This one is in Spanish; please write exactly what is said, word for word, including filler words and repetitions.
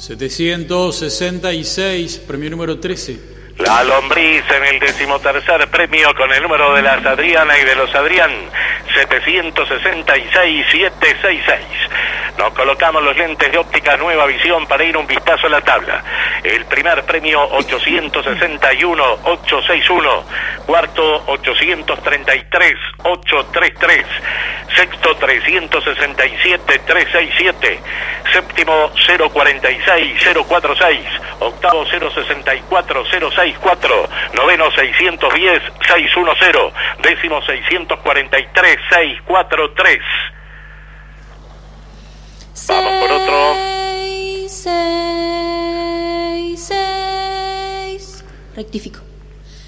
setecientos sesenta y seis, premio número trece. La Lombriz en el decimotercer premio con el número de las Adriana y de los Adrián, setecientos sesenta y seis, setecientos sesenta y seis. Nos colocamos los lentes de óptica Nueva Visión para ir un vistazo a la tabla. El primer premio ochocientos sesenta y uno, ochocientos sesenta y uno. Cuarto ochocientos treinta y tres, ochocientos treinta y tres. Sexto trescientos sesenta y siete, trescientos sesenta y siete. Séptimo cero cuarenta y seis, cero cuarenta y seis. Octavo cero sesenta y cuatro, cero sesenta y cuatro. Noveno seiscientos diez, seiscientos diez. Décimo seiscientos cuarenta y tres, seiscientos cuarenta y tres. Vamos por otro. seis, seis, seis. Rectifico.